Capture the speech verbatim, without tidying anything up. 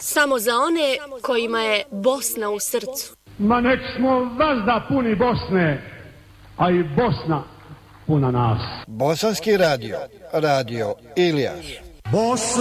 Samo za one kojima je Bosna u srcu. Ma nek smo vazda puni Bosne, a i Bosna puna nas. Bosanski radio, radio Ilijaš. Bosna